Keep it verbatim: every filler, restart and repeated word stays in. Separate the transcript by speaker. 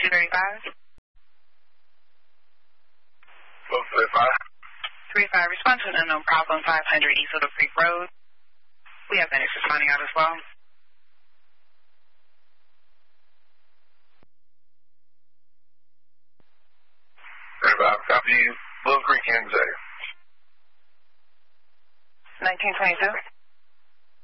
Speaker 1: two thirty-five.
Speaker 2: One thirty-five.
Speaker 1: three five, respond to an unknown problem, five hundred East Little Creek Road. We have medics responding out as well.
Speaker 2: thirty-five, copy you. Little Creek, Kansas.
Speaker 1: nineteen twenty-two.